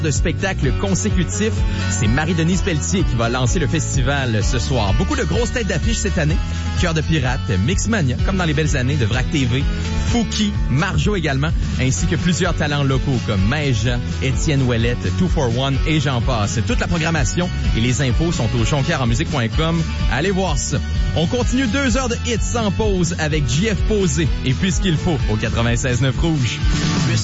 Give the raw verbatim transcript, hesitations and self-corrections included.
de spectacles consécutifs. C'est Marie-Denise Pelletier qui va lancer le festival ce soir. Beaucoup de grosses têtes d'affiche cette année. Cœur de pirate, Mixmania, comme dans les belles années de Vrac T V, Fouki, Marjo également, ainsi que plusieurs talents locaux comme Maëja, Étienne Ouellette, deux pour un et j'en passe. Toute la programmation et les infos sont au jonquière en musique point com. Allez voir ça. On continue deux heures de hits sans pause avec J F Posé et Puisqu'il faut au quatre-vingt-seize neuf Rouge.